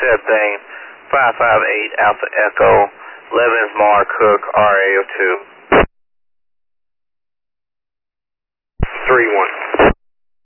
said thing, 558 Alpha Echo, Levins Mar Cook, RA02.